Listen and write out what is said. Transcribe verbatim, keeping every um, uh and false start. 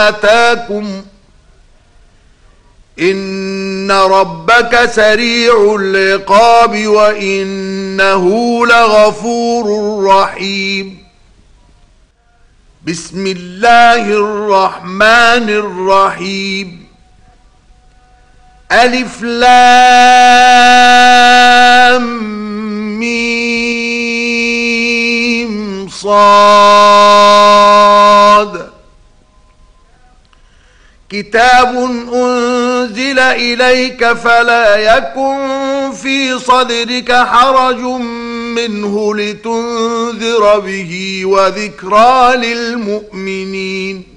آتاكم إن ربك سريع العقاب وإنه لغفور رحيم. بسم الله الرحمن الرحيم. ألف لام ميم صاد. كتاب أنزل إليك فلا يكن في صدرك حرج منه لتنذر به وذكرى للمؤمنين.